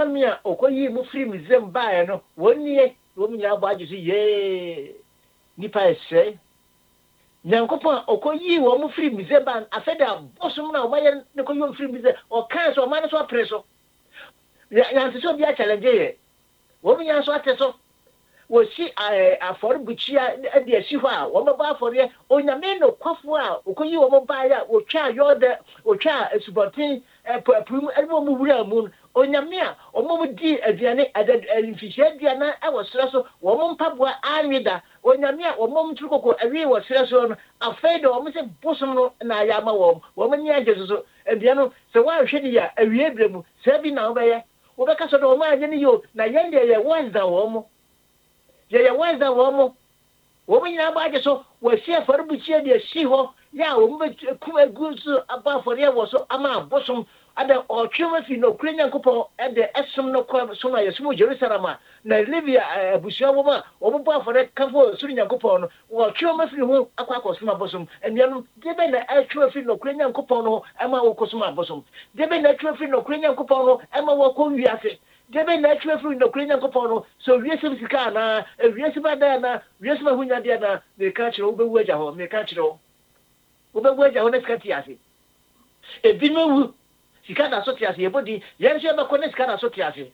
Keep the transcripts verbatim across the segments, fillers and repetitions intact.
Mia, Okoyi, Mufrim, Zembayano, one year, woman Yabaji, ye, Nipa say. Nyankopon Okoyi, wo Mufrim, Zeban, I said that Bosom now, my Nicoyon Frim, or cancel, minus or preso. Yanso be a challenge. Woman Yanso Teso. Was she a for Buchia and the Shiva, woman bar for ye, or Yameno, Quafua, Okoyi, woman buyer, or cha yonder, or cha, a subaltern, a prum, and woman moon, or Yamia, or Momo D, a Diana, and Fisher Diana, I was Slasso, woman Pabua, Armida, or Yamia, or Mom Truco, a real was Slasso, a fed or Mister Bosom, and I am a woman, woman Yanjas, and Diano, so why should you a real serving now by or because of the man, you, Nayanda, one the woman. Yaya wanda womo womo nya ba je so we share for buchia de shiho ya wo be kuma guzu aba for ye wo so ama bosom ada o twema fi no krenya nkopon e de esum no kwa so na yesum Jerusalem na Libya bushia wo ma wo ba for kafo so nyankopon no wo twema fi ho akwa akosuma bosom eniano de be na e twema fi no krenya nkopon no ama wo kosuma bosom de be na twema fi no krenya nkopon no ama wo ko wiase Debe na chwe fu no krenya kopono so wiese sika na wiese bada na wiese ma hunya dia na me ka chiro ube waja ho me ka chiro ube waja ho na sika tiase e bi no wu sika na so tiase e bodi yen se ba ko na sika na so tiase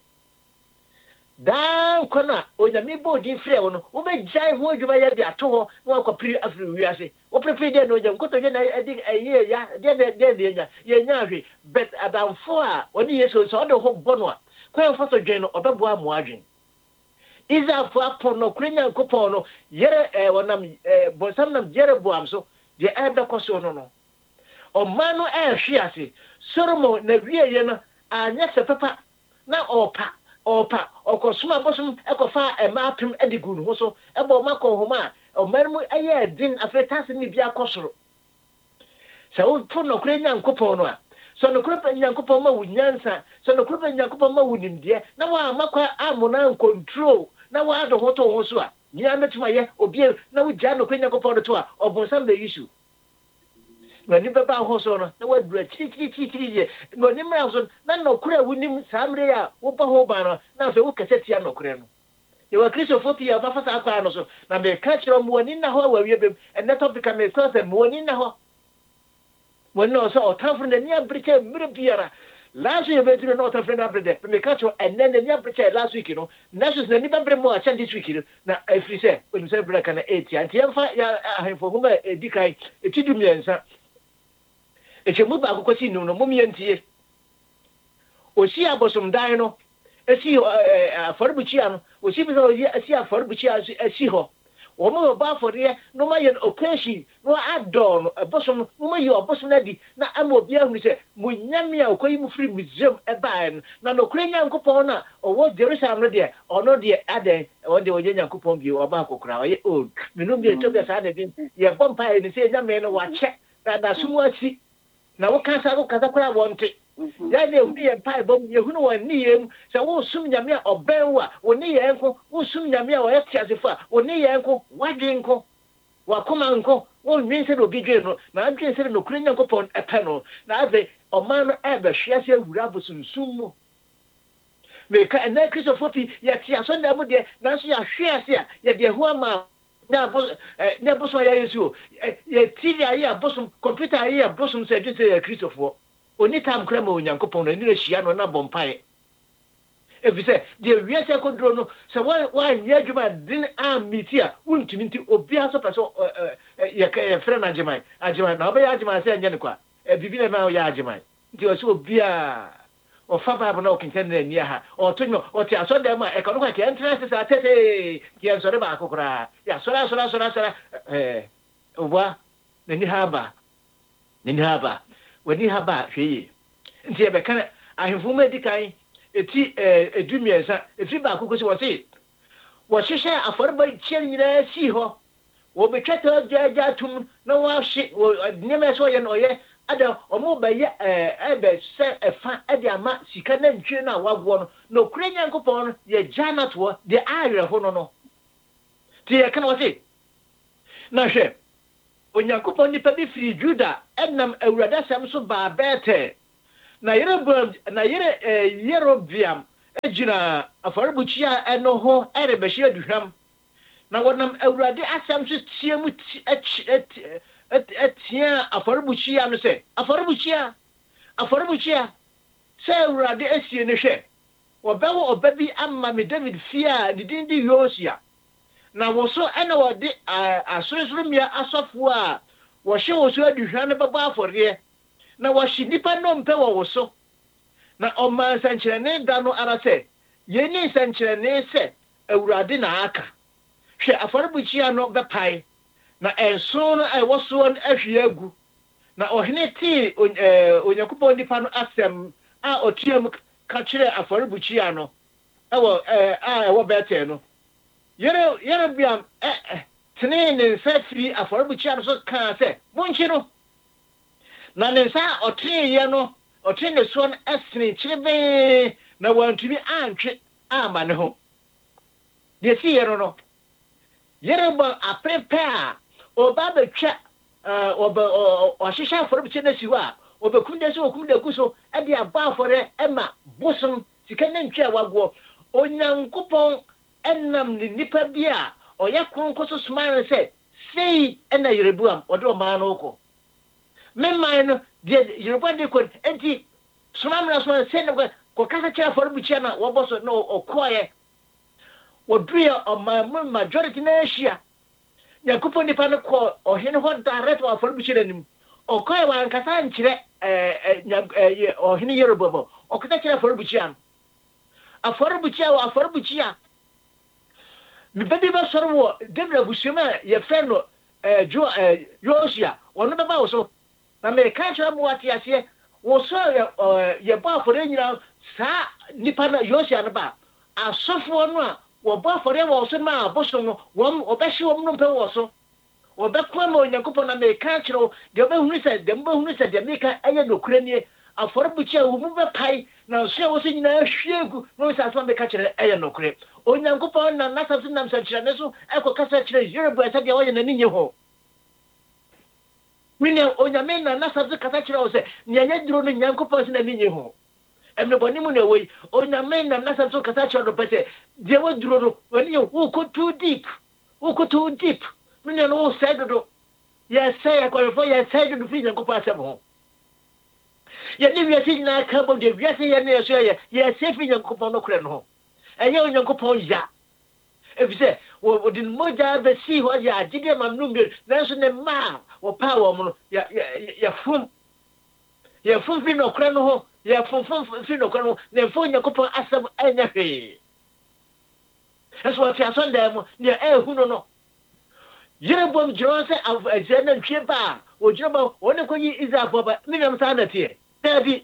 dan kona onya mi bodi frɛ wo no ube jai ho adwuma ya bi ato ho na akɔ pri afri wiase wo prefe dia no onya nkoto je na edi eye ya dia dia dia nya ye nya hwe bet adamfo a oni yeso so do ho bono a Kwa foto jeno obebu amu adwen Iza fo apono krenya nkopon no yere eh wonam eh bonsam nam yere boam so de ebe koso no no o manu e hwiase soromo na wieye no anya se papa na opa opa okosuma bosum ekofa e mapem edigu no so ebo makon homa o mermu eye din afetase ni bia kosoro se wo pono krenya nkopon no a so no kropa nyankopon ma wunyansa so no kropa nyankopon ma wunimde na wa makwa amuna control na wa do hoto ho so a ni ametuma ye obi na wo gya no kwenya nyankopon to a obonsam the issue na ni baba ho so no na wa dura chi chi chi chi ye no ni mra so na no kura wunim samre ya wo ba ho ba no na so wo kaseti ya no kura no ye wa Christopher ya ba fasa akwa no so na me ka kiro mo ni na ho wa wie bem and that topic me so se mo ni na ho when no so time the near bridge mirbiara last year we did not have friend after that me catch and then the near bridge last week you know nations the never more attend this week na every say when you say break na eight and yamfa ya ahemfo homa edikai etidu miensa echemu ba akokosi no no momientie osi abosom dan no esi aforbuchia no osi bi so esi aforbuchia esi ho Omo ba for ye no ma ye occasion no adon abosom no ma ye abosom na di na amobi ahu se munyame a okoyi mu free museum e baan na no krenya nkopon na owo Jerusalem no de ono de aden o de oje nyankopon bi o ba akokra o ye old menu bi to be sa de bin ye bompa ni se nyame no wa che na da sumu achi na wo kan sa wo kaza kora wonte ya ne udi ye pai bom ye hunu wa ni yem se wo sum nyame a oben wa wo ni ye nko wo sum nyame a wo ye tiasefa wo ni ye nko wadwe nko wa koma nko wo nwen se do bidwe no na adwe se no krenya nkopon epe no na ave o man no ebe hwiase awura bosunsum mu me ka na Christopher ya tia so na mu de na so ya hwiase a ye de ho ama na bo na bo so ya yesu ye tiri ayi abosom computer ayi abosom se dwe se Christopher oni tam krema onyankopon na ni rehia no na bompai efise de wiase kodro no se wa wa nya djuma din amiti a wuntimi nti obi aso peso ye ka ye frɛ na djuma adjuma na obi adjuma se nya ne kwa e bibi na ma ya adjuma nti o se obi a o fa ba na o kinchen na ni ha o tonyo o ti aso dem a e ka no kwa ke interest sa tete ki en sore ba akokora ya sora sora sora sora eh owa na ni ha ba ni ha ba wani haba hweye nti ebe kan ahemfo medikai eti edumiensa eti ba akoko se wose wo hwehwe aforba chiel nyina si ho wo betwata jaja tum na wa hye nyema so ye no ye ada omo ba ye ebe se efa ade ama sika na ntwe na wago no no kurenya nkopon no ye jana to de ayre ho no no ti ye kan wose na hwe Onyankopon nipa bi firi Juda enam awurada sam so ba bete na Yeroboam na Yere Yerobiam ejina afɔrebukyia ɛno ho ɛde bɛhyɛ aduhwam na wɔnam awurade asɛm so tie mu ɛtia afɔrebukyia no sɛ afɔrebukyia afɔrebukyia sɛ awurade asie ne hwɛ wɔbɛwɔ ɔba bi ama me David fie a ne din de Yosia na wo so ɛna wɔde asorosorommea asɔfoɔ a wɔhyɛ wo so aduhwam no bɛbɔ afɔreɛ na wɔhye nnipa nnompɛ wɔ wo so na ɔma nsɛnkyerɛnne da no ara sɛ yɛni nsɛnkyerɛnne sɛ awurade na aka hwɛ afɔrebukyia no bɛpae na ɛnso no ɛwɔ soɔ no ahwie agu na ɔhene tee onyankopɔn nipa no asɛm a ɔtua mu ka kyerɛ afɔrebukyia no ɛwɔ a ɛwɔ bɛtɛ no yɛrɛ yɛrɛ biam ɛ tenee ne nsa firi afɔrebukyia no so kaa sɛ monkyi no na ne nsa ɔteeɛ no ɔtee ne soɔ no ɛsene kyerɛbee na wantumi antwe amma ne ho deɛ siyɛ no no yɛrɛ bɔ apɛpɛ a ɔba bɛtwa ɔhyehyɛ afɔrebukyia no si hɔ a ɔbɛkum da so ɔkum da gu so ɛde abɔ afɔre ɛma bosom sika ne ntwa a wagoɔ onyankopɔn ɛnam ne nipa bi a ɔyɛ kronko so soma no sɛ sei ɛna Yeroboam ɔde ɔmaa no kɔ memman no deɛ Yeroboam de kɔ enti soma mena soma sɛ ne kɔkasa kyerɛ afɔrebukyia no wɔbɔ so na ɔkɔɔyɛ wɔduruyɛ ɔma majority na ahyia nyankopɔn nipa no kɔ ɔhene hɔ direct wɔ afɔrebukyia no anim ɔkɔɛ wankasa nkyerɛ ɔhene Yeroboam ɔkasa kyerɛ afɔrebukyia no afɔrebukyia wɔ afɔrebukyia nipa bi bɛsɔre wɔ David abusuam a yɛfrɛ no Yosia ɔno bɛba wo so na meka kyerɛ mo wate aseɛ wo so yɛbɔ afɔre nyinaa saa nipa no Yosia no ba asɔfoɔ no a wɔbɔ afɔre wɔ so ma abosom no wɔn ɔbɛhye wɔn no mpɛ wɔ so ɔbɛkɔ ma onyankopɔn na meka kyerɛ wo deɛ ɔbɛhunu sɛ deɛ mbɛhunu sɛ deɛ meka ɛyɛ nokura nie afɔrebukyia wo mu bɛpae na nso a wɔ so nyinaa hwie gu na wo sɛ asɛm bɛka kyerɛ ɛyɛ nokure onyankopɔn na nasam so nam sɛnkyerɛnne so ɛkɔ kasa kyerɛ Yeroboam sɛdeɛ wɔyɛ n'ani nye ho mene onyame na nasam so kasa kyerɛ wo sɛ nea nyɛ duro no nyankopɔn sɛ n'ani nye ho ɛmnebɔne mu na ɛwɔ yi onyame na nasam so kasa kyerɛ no pɛ sɛ deɛ wɔduro no wɔne yɛ wokɔ too deep wokɔ too deep mene no wo sɛ dodo yɛsɛ yɛkɔrefo yɛsɛ dodo firi nyankopɔn asɛm ho yɛne wiase nyinaa ka bɔ deɛ wiase yɛ ne yɛso yɛ yɛsɛ firi nyankopɔn no korɛ no ho ɛyɛ onyankopɔn ya efisɛ wɔde mogya bɛsii hɔ yɛ agyedeɛ ma no mmere nanso ne mma a wɔpaa wɔ mo no yɛfom yɛfom firi nɔkorɛ no ho yɛfomfom firi nɔkorɛ no ho na ɛmfa onyankopɔn asɛm ɛnyɛ hwee ɛso wɔte asɔndan mu nea ɛɛhu no no Yeroboam gyina sɛ azia na ntwie ba a ogyina ba wɔne kɔyi Israelfoɔ ba menam saa na teɛ daabi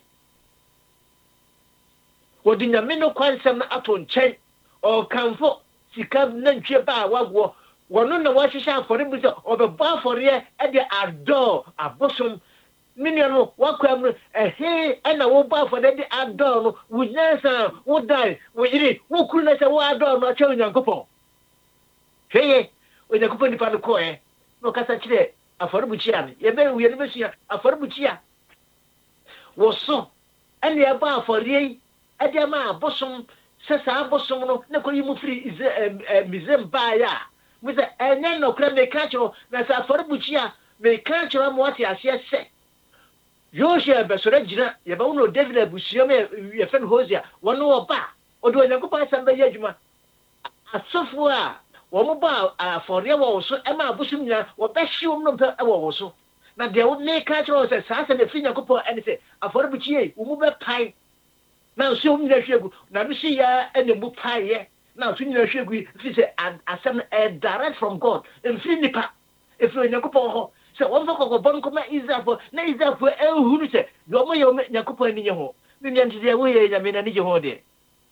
wɔde nyame no kwansɛm no ato nkyɛn ɔkamfo sika na ntwie ba a wagoɔ wɔno na wɔahyehyɛ afɔre bi sɛ ɔbɛbɔ afɔreɛ ɛde adɔɔ abosom menua no wakɔa mu no ɛhe ɛna wobɔ afɔre de adɔɔ no wo nyansa wo dae wo yere wo kuru na sɛ wo adɔɔ no akyɛ onyankopɔn hwɛyɛ onyankopɔn nipa no kɔɛ na ɔkasa kyerɛ afɔrebukyia no yɛbɛwie no bɛsua afɔrebukyia wɔ so ɛne ɛbɔ afɔreɛ yi ɛde ama abosom sɛ saa abosom no na kɔyi mu firi Misraim baeɛ a mu sɛ ɛnyɛ nnɔkora meka kyerɛ na sɛ afɔrebukyia meka kyerɛ ma wate aseɛ sɛ Yosia bɛsɔre gyina yɛbɛwo no David abusuam yɛfɛ no Hosea wɔno wɔ ba ɔde onyankopɔn asɛm bɛyɛ adwuma asɔfoɔ a wɔn bɔ afɔreɛ wɔ wo so ɛma abosom nyinaa wɔbɛhye wɔn no mpɛ wɔ wo so na deɛ wɔn meka kyerɛ wɔ sɛ saa sɛ efiri nyankopɔn ɛne sɛ afɔrebukyia yi wɔn mu bɛpae na nso wɔn nyinaa hwɛ gu na no si ya ɛna mu paeɛ na nso nyinaa hwɛ gu yi fi sɛ asɛm no ɛ direct from God efiri nipa efiri nyankopɔn hɔ sɛ wɔn fɛ kɔkɔbɔ nkɔma Israelfoɔ na Israelfoɔ ɛhuru sɛ deɛ wɔn yɛ wɔn nyankopɔn ani nye ho ne nea nti deɛ wɔyɛ nyame na ne gye ho deɛ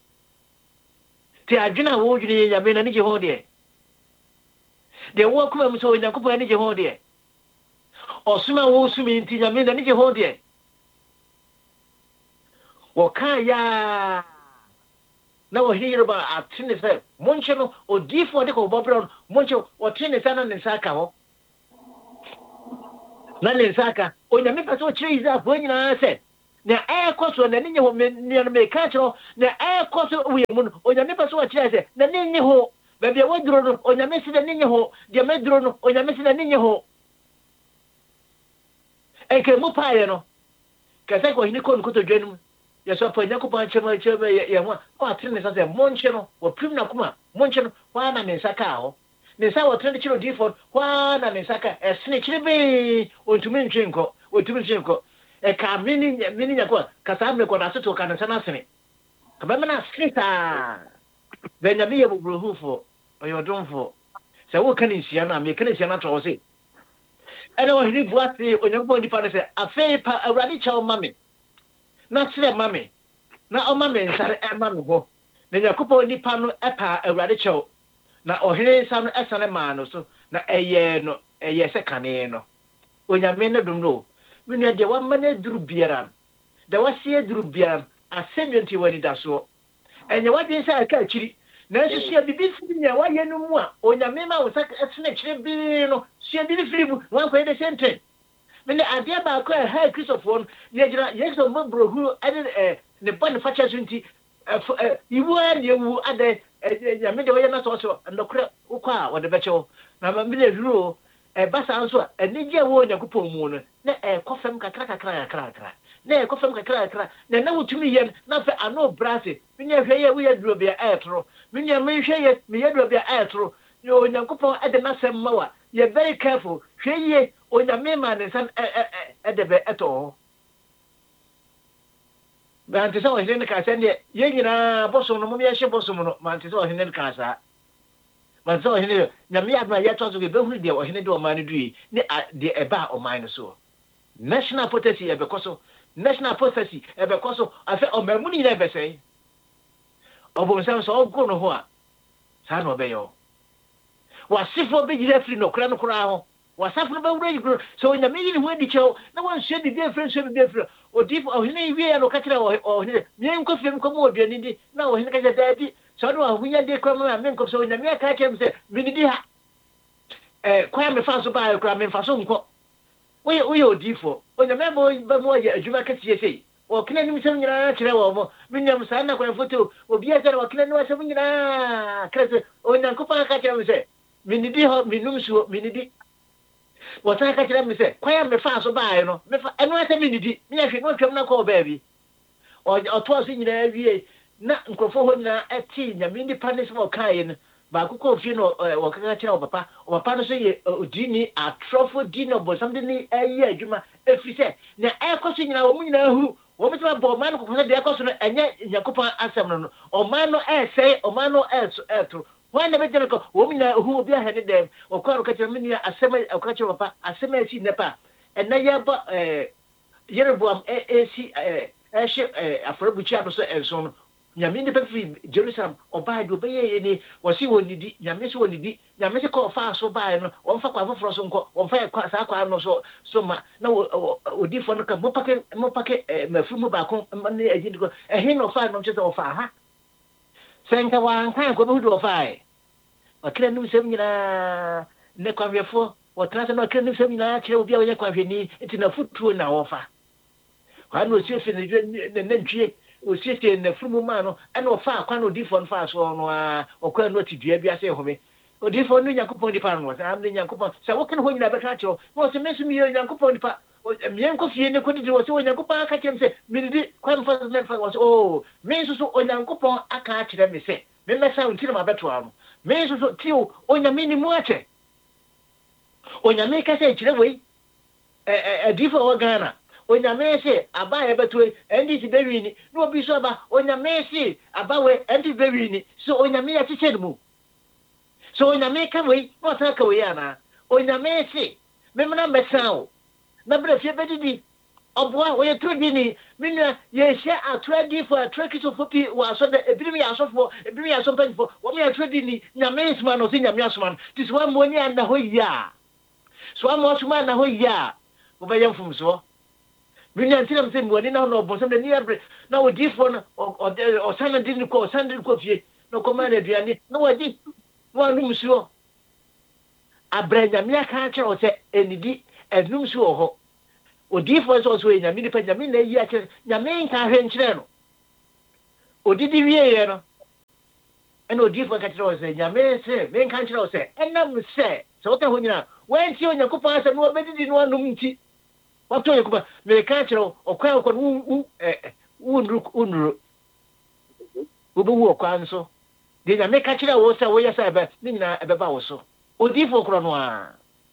te adwene a wɔdwene yɛ nyame na ne gye ho deɛ deɛ wɔn kuma mu sɛ onyankopɔn ani gye ho deɛ ɔsom a wɔsom nti nyame na ne gye ho deɛ wɔkaa yaa na wɔhene Yeroboam ate ne sɛ monkye no odiifoɔ de kɔbɔ brɛ no monkye wɔte ne nsa na ne nsa aka hɔ na ne nsa aka onyame pɛ sɛ ɔkyerɛ Israelfoɔ nyinaa sɛ na air cost on any ho near me catch na air cost we mun on your neighbor so what say na ninny ho baby a wadro no on your message na ninny ho dia medro no on your message na ninny ho e ke mu pae no ka sai ko hini ko ko to dwanum ya so pa nyako pa chema chema ya ho o atene sa se monche no wo prim na kuma monche no wa na me saka ho ne sa wo trend chiro default wa na me saka e sne chiribi o tumi ntwenko o tumi ntwenko e ka mini mini nyako ka sa me ko na seto ka na sana sene ka ba na strita benya mi ye bubruhufo o yo donfo se wo kan nsia na me kan nsia na to se ene wo hiri buase onyankopon di pa ne se afei pa awrade chaw mame na sire mame na o mame nsare e mame ho na yakopon di pa no epa awrade chaw na ohire nsa no esane ma no so na eye no eye se kane no onyame ne dum no minu de wa mane duru biara da wasie duru biara asɛmyɛnti wani da so enye wadin sa aka akiri na nso sia bibi firi nya wa ye no mu a onyame ma wo sa esene kyire bi no sia bibi firi mu wan ko de senten me ne ade ba ko ha Christopher no ye gira ye so mo brohu ade eh ne ban fa cha sunti iwu ani ewu ade ya me de wo ye na so so ndokre ukwa wo de becho na ma me le duro e basa nso ani je wo nyakopon mu no na e kofem kakra kakra kakra kakra na e kofem kakra kakra na na wutumi ye na fa ano brase minya hwe ye wo ye duro bia etro minya me hwe ye me ye duro bia etro yo nyakopon ade na sem mawa ye very careful hwe ye onyame ma ne san e de be eto ba ante so hene ka san ye ye nyina boso no mo ye hye boso no ma ante so hene ka sa ma so hene nyame adma ye to so be hu de o hene de o ma ne dui ne de e ba o ma ne so national potency e be koso national potency e be koso afa o mamu ni na be sei obo nsam so ogo no ho a sa no be yo wa sifo be jira free no kra no kra ho wa safo be wura jikro so nyame ni hu edi chew na wan hye bi be free so be free o dif o hene wi ya no ka kira o hene mi nko fiem ko mo oduani di na o hene ka ja dadi so do hu nya de ko ma me nko so nyame ka kem se mi di ha eh kwa me fa so ba kra me fa so nko we we odifo onyame mo ba mo ya adwuma ka tie sei o kina nim sem nyina kire wo mo minyam sa na kwa foto obi a jere o kina nim sem nyina krese onyanko pa ka kire me se minidi ho minum suo minidi wo sa ka kire me se kwa me fa so ba no me fa eno ase minidi me ya hwe no twam na ko ba bi o to so nyina wie na nkofo ho nyina ati nyame ndi panis mo kai no ba ku ko fi no wo kaka kire o papa o papa no so ye odini atrofo dino bo something ni ayi adwuma efise na e ko so nyina wo nyina hu wo bi twa bo man ko ko de ko so no enye nyakopan asem no o man no e sei o man no e etro wan na be jere ko wo nyina hu obi a hede dem o ko ka kire mini asem o ka kire papa asem esi nepa en na ye ba eh yerebuam e esi eh e she afrobuchi aso enso no nyame ne pefi Jerusalem oba do be ye ni wasi wonidi nyame se wonidi nyame se ko fa so ba no won fa kwa foforo so nko won fa kwa sa kwa no so so ma na odi fo no ka mo pake mo pake mafu mu ba ko ne agindi ko e he no fa no che so fa ha senka wan kan ko bu do fa e o kire nu sem nyina ne kwa wiefo o trasa no kire nu sem nyina kire obi a wo kwa hwani nti na futuo na wo fa kwa no se fi ne ne ntwie o sete na frumu ma no ana o fa akwa no difo no fa so no a o kwa no ti dua bia se home o difo no yakopon di pa no sa am ne yakopon sa wo kan ho nyina be ka cho wo se mesu mi yakopon di pa mi yanko fie ne ko di wo se wo yakopon aka kem se mi di kwa no fa na fa wo se o me so so o yakopon aka kire me se me mesa unti ma beto amo me so so ti o nyame ni mu ache o nyame ka se kire we eh eh difo o Ghana onyame se aba ebeto endi ti bewini no obi so aba onyame se aba we endi bewini so onyame ya tiche mu so onyame ka we no ta ka we ana onyame se memna mesawo na bre fie bedidi oboa we trodi ni minua ye hye atradi for atraki so fopi wa so de ebirimi ya so fo ebirimi ya so panfo wo me atradi ni nyame sma no se nyame asma ti so mo ni anda ho ya so mo sma na ho ya wo be yemfum so minya ntina mse mwani na no bon semde ni abre na wo difo no o sana din ko sana din ko fie no ko ma na duane na wo di wo anu msuo abranya me aka kire o se enidi enum suo ho Odifo so so nyame nipa nyame na yi ache nyame nka hwe nkyere no odidi wie ye no ena odifo ka kyerɛ sɛ nyame sɛ me nka kyerɛ sɛ enam sɛ sɛ woka ho nyina wanti onyankopɔn asɛ no obedidi no anum nti wato onyankopɔn me ka kyerɛ okwan okwan wu eh unru unru obewu okwan so de nyame ka kyerɛ wo sɛ wo yɛ sɛ ebe ne nyina ebe ba wo so odifo kro no a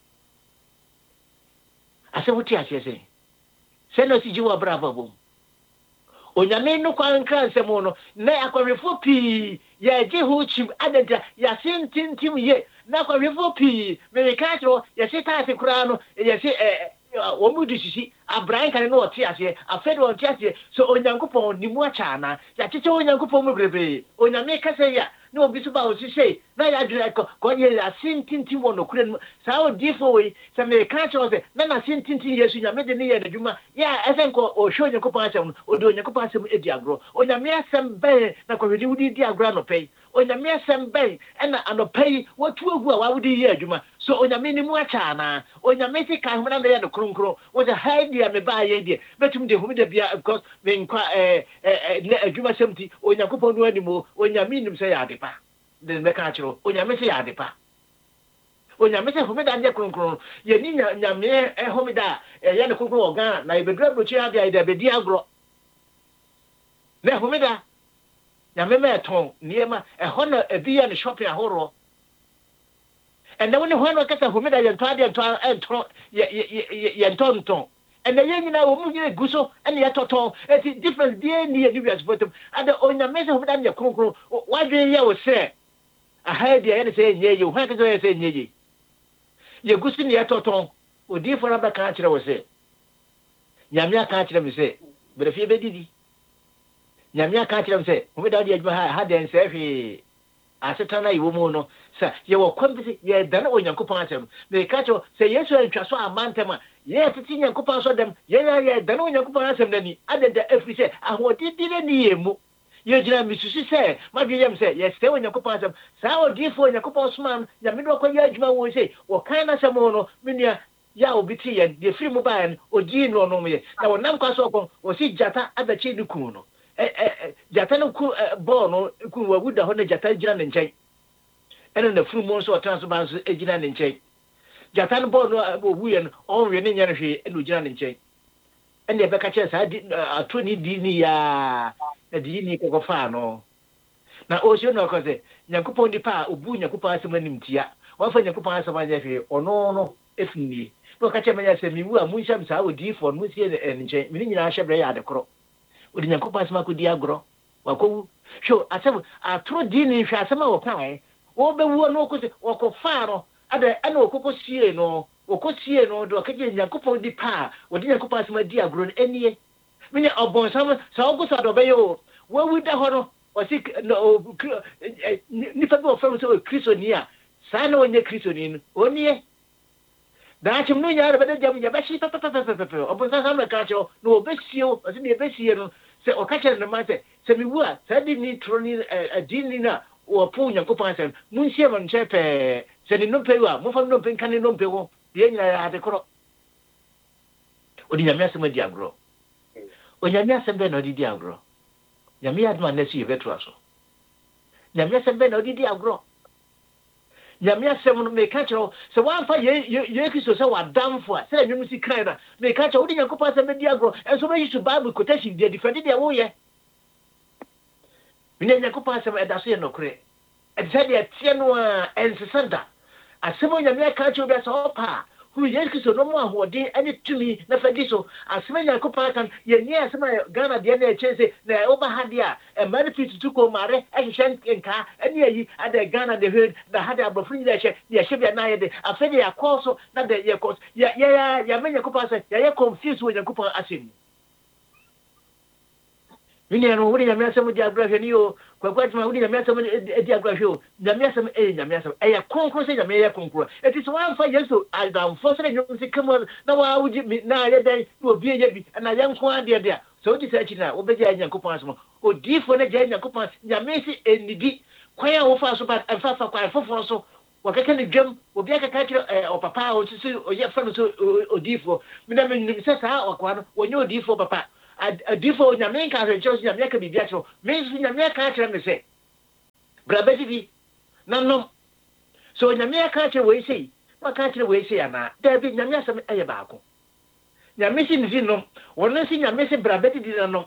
asɛ wuti asɛ sɛ sɛ no si jiwa brava bom onyame no kwan kran sɛ mo no na akwahwefo pii ya gye ho chim adada ya sentintim ye na akwahwefo pii me ka kyerɛ ya se taase kura no ya se eh wo mu di sisi abran kan no ɔte ase afɛ de ɔte ase so onyankopɔn ni mu acha na ya kyekye onyankopɔn mu bebrebe onyame ka sɛ ya na obi so ba o sise na ya dwere ko ko ye ya sentintim wɔ no kura no saa odifo we sɛ me ka kyerɛ sɛ na na sentintim yesu nyame de ne yɛ n'adwuma ya ɛsɛ nko o hwɛ onyankopɔn asɛm no o de onyankopɔn asɛm edi agro onyame asɛm bɛn na kwahwedi wudi di agro no pɛi onyame asɛm bɛn ɛna anɔpɛi watu agu a wawudi yɛ adwuma so onyame ni mu acha na onyame ti ka ho na yɛ no kronkron wo sɛ ha dia me ba yɛ die betum de humi da bia because me nkwa eh eh adwuma sɛmti onyankopɔn no animo onyame nim sɛ yɛ adepa de me ka kyerɛ onyame sɛ yɛ adepa onyame sɛ humi da nyɛ kronkron yɛ ni nyame eh humi da yɛ no kronkron wɔ Ghana na yɛbɛdura brochi ade ayɛ da bɛdi agro na humi da nyame me ton niema ɛhɔ na ebi yɛ no shopping ahoro ɛnna wo ne hɔ no kasa humi da yɛ ntɔ ade ntɔ ɛntɔ yɛ yɛ ntɔntɔn ɛnna yɛ nyina wo mu nyɛ gu so ɛna yɛ tɔtɔn eti difference die ni yɛ ni wiase fotom ada onyame sɛ humi da nyɛ kronkron wadwe yɛ wo sɛ aha die yɛ ne sɛ nyɛ yɛ wo hɔ kasa yɛ sɛ nyɛ yɛ yɛ gu so ne yɛ tɔtɔn odi fo na ba ka kyerɛ wo sɛ nyame aka kyerɛ me sɛ brɛfie bɛdidi nyame aka kyerɛ me sɛ humi da yɛ adwuma ha ha den sɛ hwee asetana iwo mu no sa ye wo kwambisi ye dana onyankopɔn asɛm me ka kyerɛ sɛ yesu antwa so amantam a ye tete nyankopɔn so dem ye ya ye dana onyankopɔn asɛm nani adada afiri sɛ ahodidi ne ne yemu ye gyina misusu sɛ madwe yam sɛ ye sɛ onyankopɔn asɛm saa odifo onyankopɔn soma no nyame do kɔ ye adwuma wo sɛ wo kan na sɛm no menua ya obi ti ye de firi mu bae no odi no no me na wonam kwa so kɔ o si jata abachi ne ku no eh eh jata no ku ball no ku wa wuda ho na jata gyina ne nkyɛn ɛna na furu mu nso ɔtran so ba nso gyina ne nkyɛn jata no ball no owu ye no ɔnwe ne nya no hwe ɛna gyina ne nkyɛn ɛna ɛbɛka kyerɛ saa ato ni di ni ya na di ni kɔkɔ fa no na o sio no kɔ sɛ nyankopɔn di pa obu nyankopɔn asɛm anim tia wafa nyankopɔn asɛm anya hwe ɔno no efini no ka kyerɛ manya sɛ miwu a munhyam saa odifo no musie ne nkyɛn mini nyina ahyɛ brɛ yɛ adekoro odi nyankopɔn asɛm akɔdi agorɔ wakɔwu hwɛ asɛm atoro di ne hwɛ asɛm a wɔkae wɔbɛwu no wɔkɔ sɛ wɔkɔfaa no ada ɛna wɔkɔkɔ sie no wɔkɔ sie no de wɔkagye nyankopɔn di pa a wɔde nyankopɔn asɛm adi agorɔ no ɛnie menya ɔbɔnsam sɛ wɔkɔ sɛ ɔdɔ bɛyɛ o wawu da hɔ no wɔsi nipa bi wɔfrɛ sɛ ɔyɛ kristoni a saa na wɔnyɛ kristoni no ɔnie daachim no nyaare bɛda gyam yɛbɛhye pɛpɛpɛpɛpɛ ɔbɔnsam sam na ka kyerɛ no wɔbɛsie o ɔsɛ ne yɛbɛsie no sɛ ɔka kyerɛ ne ma sɛ sɛ mewu a saa di ni toro ni adini no a wɔpo nyankopɔn asɛm munsie ma nkyɛn pɛɛ sɛ ne nnompe yi a momfa nnompe nka ne nnompe ho deɛ nyina yɛ ade korɔ ɔde nyame asɛm adi agorɔ onyame asɛm bɛɛ na ɔde di agorɔ nyame yɛ adom a na si yɛbɛtoa so nyame asɛm bɛɛ na ɔde di agorɔ nyame asɛm no meka kyerɛ sɛ woamfa yɛ kristo sɛ wadamfo a sɛ nwom si kan na meka kyerɛ wode nyankopɔn asɛm bɛdi agorɔ ɛnso bɛyi so bible quotation deɛ difɛde deɛ woyɛ mene nyankopɔn asɛm ɛda so yɛ nɔkorɛ ɛte sɛ deɛ teɛ no a ɛnsesa da asɛm a nyame aka kyerɛ obi a sɛ ɔpa a hunu yesu kristo no mu ahoɔden ne tumi na fadi so asɛm a nyankopɔn aka no yɛnyɛ asɛm a ghana deɛ na ɛkyerɛ sɛ na woba ha deɛ a ɛma no firi tutu kɔmmare ɛhyehyɛ nkaa ɛne ayi ada ghana de hwɛ na ha de aborɔfo nyina ɛhyɛ ne yɛhyɛ bia na ayɛ de afei de yɛakɔɔ so na de yɛkɔ yɛma nyankopɔn sɛ yɛyɛ confuse wɔ nyankopɔn asɛm mu mene no wode nyame asɛm di agorɔ hwɛ ne o kwakwatuma wode nyame asɛm di agorɔ hwɛ o nyame asɛm ɛyɛ nyame asɛm ɛyɛ kronkron sɛ nyame ɛyɛ kronkron ɛti sɛ woamfa yesu adamfo sɛ nwom se kam na waawogye na ayɛ dɛn na obi ɛyɛ bi ɛna yɛnko adeɛ de a sɛ wode saa akyi no a wobɛgya nyankopɔn asɛm odiifo no gyae nyankopɔn nyame se ɛnnidi kwan a wofa so ba ɛmfa fa kwan foforɔ so wakaka ne dwam obi akaka kire eh o papa o sisi o ye fa no so odifo me na me nim se saa okwa no wonye odifo papa adifo nyame nka hwe kire nyame aka bibia kire me nso nyame aka kire me se brabedi bi nanom so nyame aka kire we sei aka kire we sei ana da bi nyame asem eye baako nyame si nzi nom wono si nyame se brabedi di nanom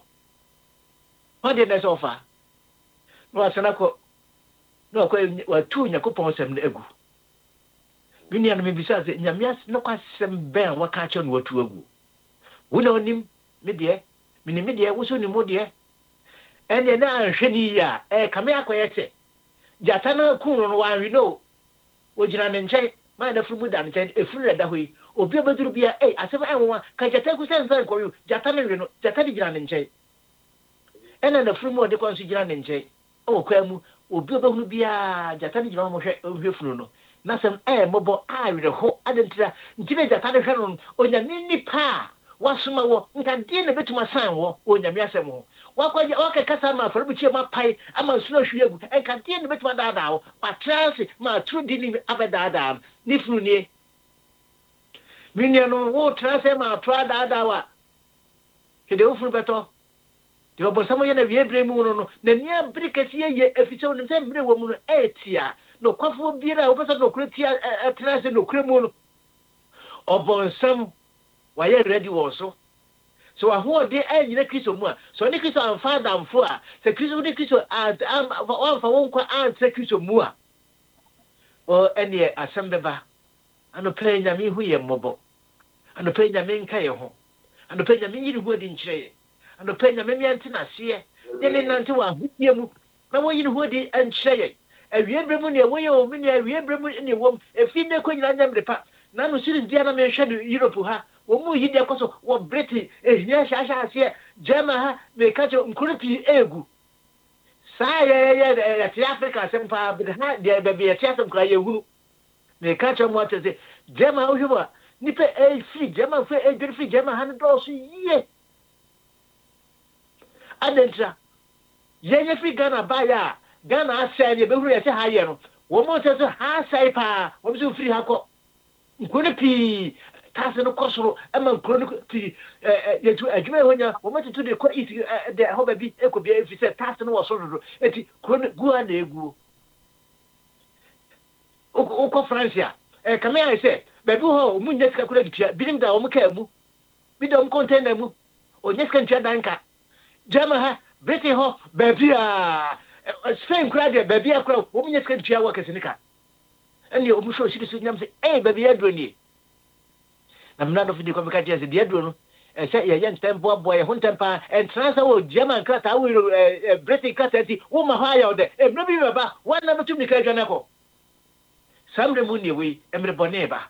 ho de na so fa no asana ko no ko wa tu nyakopon sem na egu dunia no me bisa se nyame as no kwasem ben wa ka kire no watu egu wona onim me de me me de wo so ni mo de ene na anhwe ni ya e kame akoye te jata na kun no wa wi no ojina ne nche ma na furu mu da nche efuru da hoyi obi obeduru bia eh asem enwa ka jata ku sen sen koyo jata na wi no jata di jina ne nche ene na furu mu de kon su jina ne nche o kwa mu obi obehunu bia jata di jina mo hwe hwe furu no na sem eh mobo a wi ho adentira ntime jata de hwe no onya ni pa wasuma wo nka die na betuma san wo onyame asem ho wakwaje wakakasa ma farubuche ma pai ama suno hwiegu enka die na betuma daada wo patrase ma tru di ni abadaada ni funu ni minia no wo trase ma tra daada wa kede wo funu beto de obosamo ye na wie bremu no no na nia brikasi ye efise no se mbre wo mu no etia no kwafo biira wo pesa no kretia trase no kremu no obonsam why are ready also? So I hold the end in a kiss of more. So the kiss on father and four. The kiss of the kiss of aunt one for one aunt, the kiss of more. Or any assembly and the playing the me who are mobile. And the playing the main kayo. And the playing the mini wood in tray. And the playing the many antenna see. Then in unto one, you know, you would and say. A real bremun away or many a real bremun in your womb, a female queen and them the part. None of the Diana mentioned Europe. Omu yidi akoso wo Britain ehia shasha ase German ha me kacho nkrupi egu saa ye ye ye ti Africa sempa bi ha de be be ti asem kra ye huru me kacho mo tete German o huma nipe e free German fe e free German han do so ye adentra ye ye free Ghana ba ya Ghana asa ye be huru ye se ha ye no wo mo tete ha sai pa wo so free ha ko nkrupi Tasse no kosoro e man kronu ti eh yetu adwuma honya wo matutu de ko iti de ho ba bi ekobia efi se tasse no wo so dodo eti kronu gua na egu o ko Francia eh kame ai se ba bi ho mu nya sika kura gitia binim da o mu ka mu bi da o container mu o nya sika ntia danka jama ha Britain ho ba bi a Spain kura de ba bi akura o mu nya sika ntia wa kasinika eni o mu so shi su nyam se eh ba bi adroni na mnado fidi kwa mikati ya zidi yadro no eh ya yan tempo boy hun tempa en transa wo German krata wo eh British krata ti wo ma ha ya ode e mno bi baba wana mutum ni kaja nako samre muni we emre boneba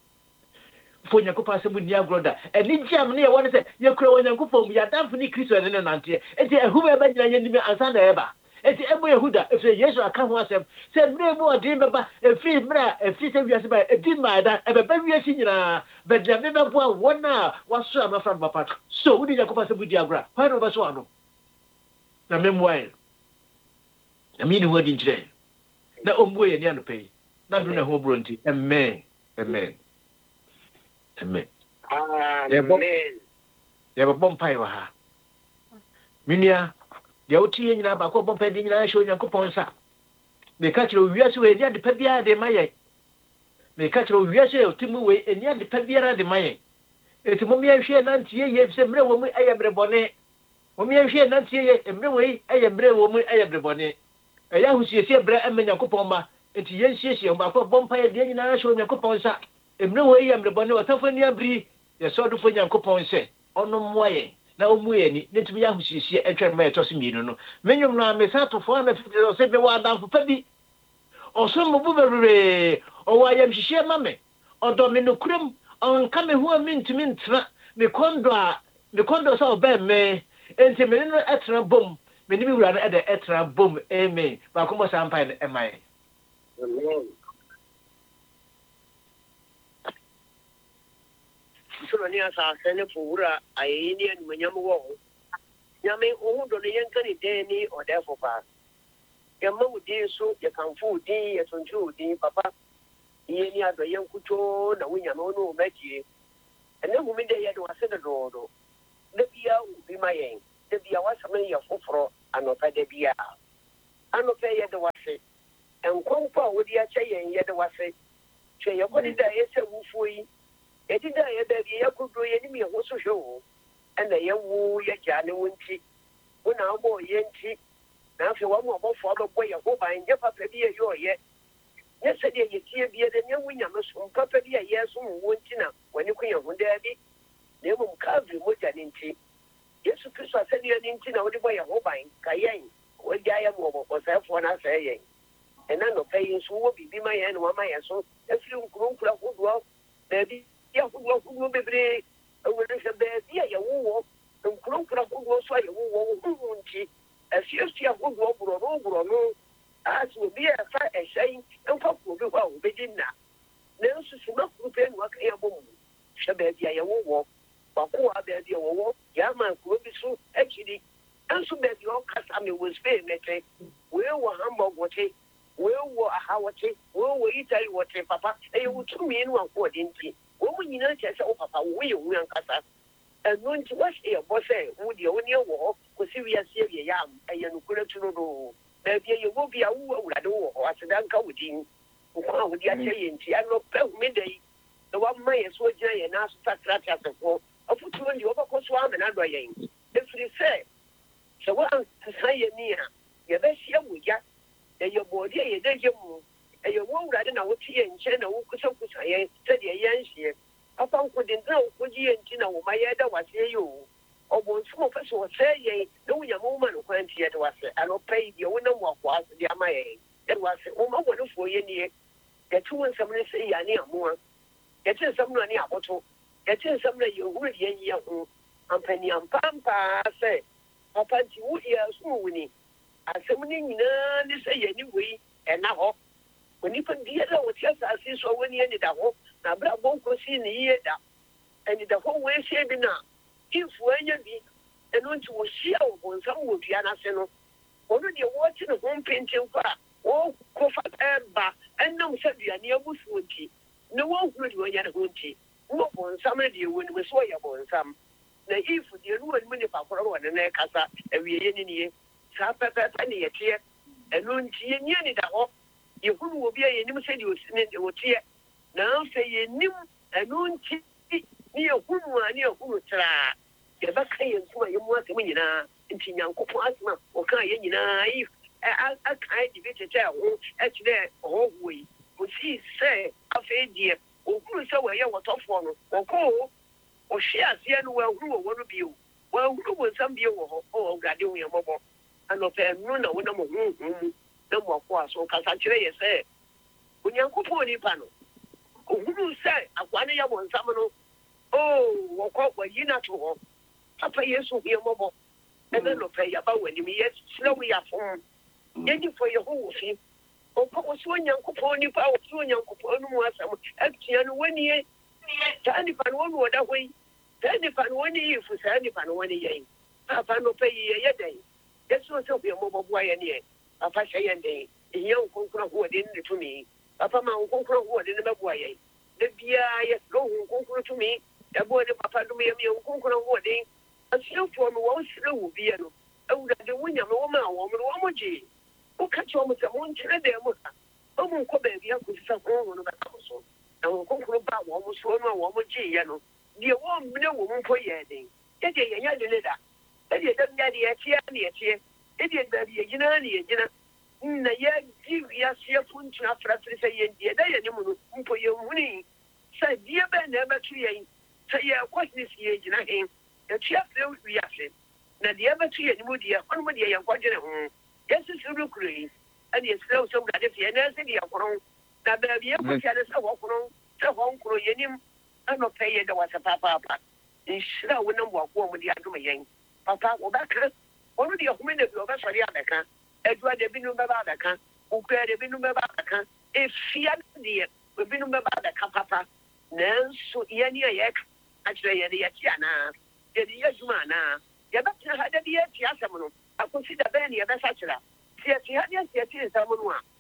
fonya ko passe muni agroda e ni jam ne wona se ye kura wonya ko fom ya damfu ni Kristo ne nante e ti ehu be ba nyina nyani mi ansa na eba eti emu Yehuda efe Yesu aka ho asem se mre mu odin beba efi mra efi se wiase ba edi maada ebe ba wiase nyina be de me be bo wona waso amafra papa so wudi Yakoba se budi agra ha no ba so ano na memwai na mi ni wodi njire na ombo ye ni anope na do na ho bronti amen amen amen amen ye bo bompai wa ha minia ya uti ye nyina ba ko bompa di nyina sho Nyankopon sa me ka kire wiase we ni ade pa bia de maye me ka kire wiase otimu we eni ade pa bia de maye eti mo mi ahwe na ntie ye se mre wo mu aye mre bone mo mi ahwe na ntie ye mre we aye mre wo mu aye mre bone eya husiesie bre am Nyankopon ma eti ye nsiesie ba ko bompa ye de nyina sho Nyankopon sa mre we aye mre bone otafo ni abri ye so do fo Nyankopon se ono moye na omuye ni netumi ya husiesie etwa ma eto se mienu no menwom na mesato fo na fifty o se be wa dan fo pa bi oso mo bu bebre o wa yam hihie ma me odo me no kurum on ka me ho mintimi ntra me kondo a me kondo so be me enti me no etra bom me ni mi wura na e etra bom amen ba ko mo sampai na emai amen so ni asa sene fura ayini en manyamu wo nyame o do ne yankani de ni o da fo pa yamma udi so ya kan fu udi ya tunju udi papa ye ni ado yen kuto na wunya no no meji ene hu mi de ye do ase de do do de bia ubi mayen de bia wasame ye foforo anopa de bia anopa ye de wase enkompa wodi a che yen ye de wase che ye kodi da ye se wufuyi e di da ye da ye kudo ye ni mi ho so hwo ene ye wu ye ja ne wunti wona mo ye nti na afi wa mo bofo abbo ye ho ban je papa bi ye yo ye ne se de ye tie bi de ne wunya no so papa bi ye so wo nti na wani kunya hu da bi ne mo kavi mo ja ne nti Yesu Kristo asedi ye nti na wodi bo ye ho ban ka yen wo ja ye mo bo ko sefo na se yen ena no pay so wo bibi ma ye no ma ye so afi nkuru nkura hodo na bi ya hodo hodo bebre wo ne se be bi ye wo nkuru nkura hodo so ye wo wo nti afi afi hodo buro no buro no aso bi e fa e hyen enfa ko bi ho be dinna na nso so ma kuru pe no aka ye bom hye be bi ye wo bako abia bi wo ya ma ko bi so akidi enso be bi o kasa me wo spe mete we wo hamburg wote we wo aha wote we wo italy wote papa e wo tumi no anko dinti wo mu nyina che se o papa wo ye wu ankasa eno nti wa se ye bo se wo de wo ne wo ko si wi ase ye ya e ye no kura tuno do na bi ye wo bi a wo awurade wo ho aseda nka wo din ko kwa wo di a che ye nti ano pe hu me dai the one my so gina ye na so sakrata se ko afutu ndi obako so amena do yen efiri se se wa say ni a ye be hia wuja e ye bodi ye de je mu e ye wo wurade na wo tie nche na wo kusa kusa ye se de ye nhie afa nko de ntra wo ji ye nti na wo ma ye da wase yo obo nso mo fa so se ye no wunya mo ma no kwan tie de wase ano pay de wo na mo akwa so de ama ye de wase wo ma wo no fo ye ni ye tu nsam ne se ya ni amoa ye tin sam no ni aboto ye tin sam na ye hu ye yi ho ampani ampampa se papa ti wo ye so wuni asem ni nyina ni se ye ni wei e na ho oni pa die da wo tia sa si so woni ni da ho na bra bon ko si ni ye da eni da ho we se bi na ifu anya bi eno nti wo hia wo bon sam wo dua na se no onu de wo ti no ho pentin fa wo ko fa eba enam se dua ni abusu nti no wo hu de wo nya na ho nti wo bon sam de wo ni so ye bon sam na ifu de no woni ni fa koro wo na kasa awie ye ni ni sa pa pa pa ni ye tie eno nti ye ni ni da ho ye hu wo bia ye nim se de o sine de o tie na fe ye nim eno nti ni ye hu mu ani ye hu tra ye ba kan ye ntuma ye mu asem nyina nti nyankopon asema o kan ye nyina if a kan di bi tete ho e kire ho huyi o si se afa die o kuru se we ye wotofo no o ko o hia se no wa hu wo no bio wa hu wo nsam bio wo ho o gade wo ye mobo ano pe nu na wo na mo hu hu na mo ko aso kasa kire ye se o nyankopon ni pa no o hu se akwa ne ye mo nsam no oh wo ko wa yi na to ho papa yesu ye mobo ebe no pe ya ba wani mi yesu sila wi afon ye di fo ye ho wo fi o ko so nyankopon ni pa o so nyankopon no mu asam atia no wani ye tani pa no wo da hoi tani pa no wani yifu tani pa no wani ye papa no pe ye ye dai yesu so ye mobo bua ye ne papa hye ye dai ye nkonkura ho de ne tumi papa ma nkonkura ho de ne ba bua ye de bia ye lo nkonkura tumi ya bo de papa dum ye mi nkonkura ho de asifo no wo sire wo bia no awura de wonya me wo ma wo mo wo mo ji o ka cho mo se mo nchire de mo ka o mo ko ba bia ko sisa ko no ba ka so na nkonkura ba wo mo so no wo mo ji ye no de wo mne wo mo po ye de e de ye nya de le da e de da nya de ye tie na ye tie e de da ye gina na ye gina na ye di ya sie funtu afra fri se ye de da ye ni mu no mpo ye huni sa die ba na ba tu ye sa ye ko ni si ye gina hen e tia fre wi afi na de ba tu ye ni mu de on mu de ye ko gina ho yesu suru kuri ani esra so ga de fie na se de yakoro na ba bi e ko tia de sa wo koro se ho nkoro ye nim ano pe ye de wasa papa papa insira wo na mo ko mo de adoma yen papa wo ba ka onu de ho me na bi o ba sori abeka edua de binu be ba abeka ukwe de binu be ba abeka e fia de e binu be ba abeka papa nanso ye ni ye ka akire ye de ye tia na ye de ye juma na ye ba tia ha de ye tia asem no akosi da be ni ye be sa kira tia tia de tia tia asem no a da be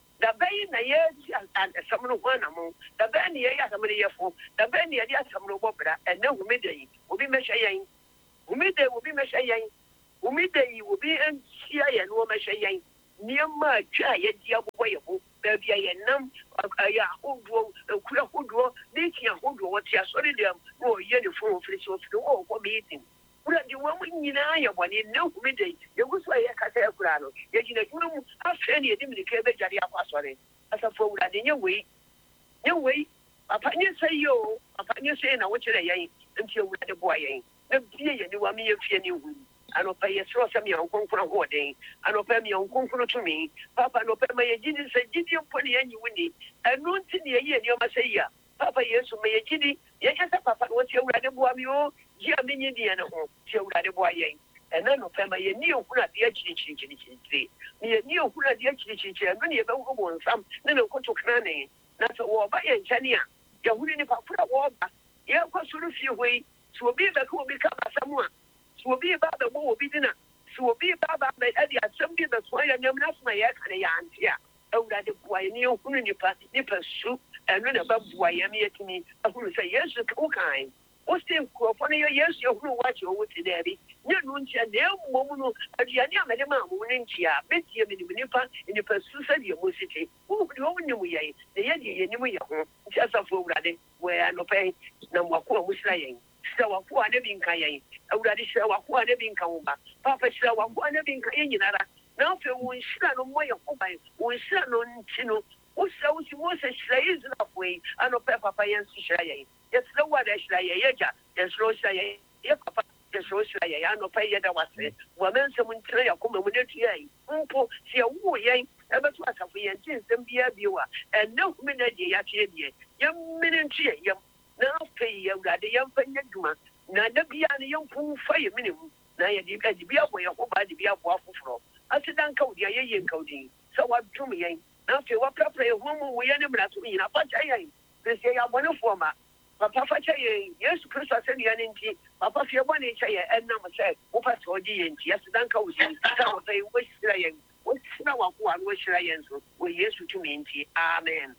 dai na ye and someone one among the ben ye somebody ye for the ben ye some bobra and no humidity will be measuring humidity will be measuring humidity will be and see and no measuring near my try ye dear boy baby I num ya hoodro kula hoodro this year hoodro what ya sorry them oh ye the phone for the oh for meeting kula di wa nyina ya bone no humidity ye go so ye kasa ya kula no ye gina dum afre ne dim ne ke be jare akwa sore asafo wura de nye wei nye wei papa nye say yo papa nye say na wo kire yen nti wura de boa yen na bie ye ni wa me ye fie ni hu ano pa ye sro sam ye nkonkoro ho den ano pa me nkonkoro to me papa no pa me ye gidi se gidi mpo ne yanyi wuni anu nti ne ye ni o ma say ya papa yesu me ye gidi ye kasa papa wo tie wura de boa me o ji am ni ni na ho tie wura de boa yen ena no pa me ye ni okuna de akiri kiri kiri kiri ni ni okuna de akiri kiri kiri anu ne ye ba wo bo nsam ne ne nkoto kana ne na so wo ba ye nchane a ya huni ni papura wo ba ye kwa suru fi hoi so bi ba ko bi ka asamu a so bi ba ba wo bi dina so bi ba ba ba adi asam bi ba so ya nyam na so ya kana ya antia awura de boa ni huni ni pa ni pa su enu na ba boa ya mi etimi ahunu say yesu ko kan o se ko fo ne yesu ye hunu wa che o wuti de bi nye nu ntia na emmom no aduane amede ma mo ne ntia betie mi ni pa ni pa su sa de mo siti wo de wo ni mu ye de ye de ye ni mu ye ho ntia safo awurade we anope na mwako a musira yen sira wako a ne bi nka yen awurade sira wako a ne bi nka wo ba papa sira wako a ne bi nka yen nyinara na afi wo nsira no mo ye ko ban wo nsira no nti no wo sira wo si mo se sira Israel foi anope papa yen sira yen yes no wa de sira yen ye ja yes ro sira yen ye papa yes ro sira yen anope ye da wase wo men se mun tire ya ko mo ne tuya yi mpo se wo yen ebe to asafo yen tin sem bia biwa and no me na de ya tie die yam minin tie yam na afi ya urade yam fanya duma na da bia ne yam pu fa ye minim na ye di ka di bia bo ye ko ba di bia bo afoforo asidan ka odi ye ye kaudi so wa dum yen na afi wa prapra ye homo wo ye ne mra to nyina fa cha yen pese ya bone foma papa fa cha yen Yesu Kristo se ne yen nti papa fi bone cha ye en na mo se wo fa so di yen nti asidan ka wo si ka wo fe wo sira yen wo sira wa ko an wo sira yen so wo Yesu tu mi nti amen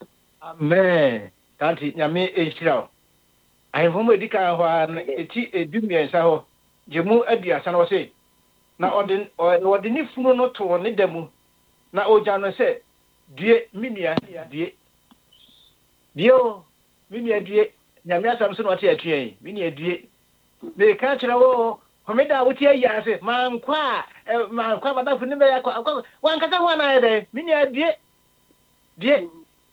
amen kanti nyame ehira ai homo edika ho an eti edumien sa ho jemu aduasa na wo se na odin odin ni funu no to ne damu na oja no se die minua die dio minua die nyame asam so no te atuen minua die me ka kira wo homeda wo tie ya se mankwa mankwa baba funu me yakwa wankasa ho na ede minua die die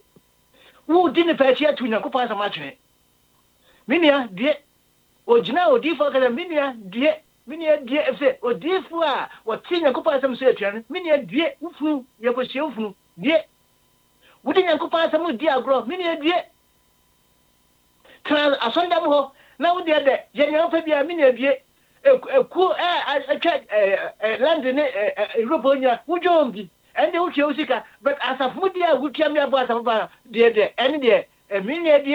wo dini pa chi atu nyakopa asam atwe minua die ojina odifo kala minua die minua die efe odifo a wo ti nyakopa asam so atwa minua die ufunu yekohie ufunu die wudi nyakopa asam di agro minua die trans asondam ho na wudi ade yenyo fa bia minua die eku atwa land ne Europe onya wujombi ende uche usika but asafu dia gutia mi abo asafu ba de de ene de minua die